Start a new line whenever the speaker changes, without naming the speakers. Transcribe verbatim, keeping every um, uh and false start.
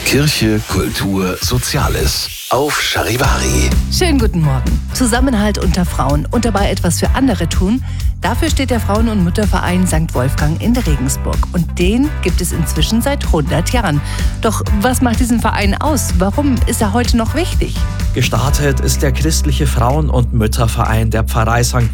Kirche, Kultur, Soziales auf Charivari.
Schönen guten Morgen. Zusammenhalt unter Frauen und dabei etwas für andere tun. Dafür steht der Frauen- und Mütterverein Sankt Wolfgang in Regensburg. Und den gibt es inzwischen seit hundert Jahren. Doch was macht diesen Verein aus? Warum ist er heute noch wichtig?
Gestartet ist der christliche Frauen- und Mütterverein der Pfarrei Sankt